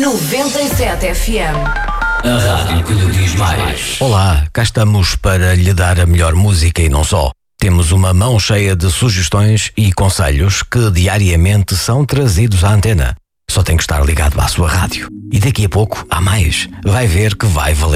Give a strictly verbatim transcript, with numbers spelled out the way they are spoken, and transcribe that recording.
noventa e sete F M. A rádio que lhe diz mais. Olá, cá estamos para lhe dar a melhor música e não só. Temos uma mão cheia de sugestões e conselhos que diariamente são trazidos à antena. Só tem que estar ligado à sua rádio. E daqui a pouco há mais. Vai ver que vai valer